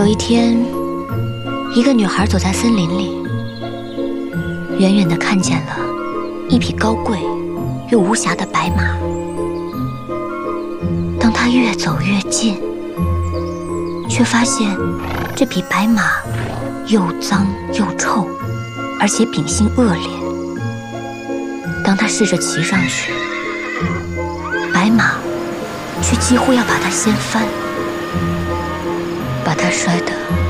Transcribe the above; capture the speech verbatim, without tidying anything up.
有一天，一个女孩走在森林里，远远地看见了一匹高贵又无瑕的白马。当她越走越近，却发现这匹白马又脏又臭，而且秉性恶劣。当她试着骑上去，白马却几乎要把她掀翻，把她摔得